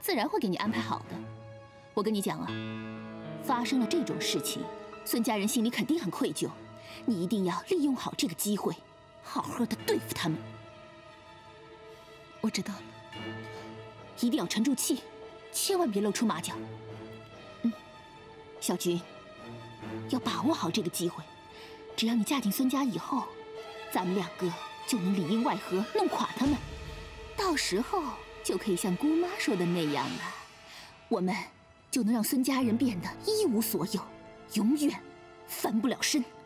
自然会给你安排好的。我跟你讲啊，发生了这种事情，孙家人心里肯定很愧疚，你一定要利用好这个机会，好好的对付他们。 我知道了， 一定要沉住气，千万别露出马脚。小菊，要把握好这个机会。只要你嫁进孙家以后，咱们两个就能里应外合，弄垮他们。到时候就可以像姑妈说的那样了，我们就能让孙家人变得一无所有，永远翻不了身。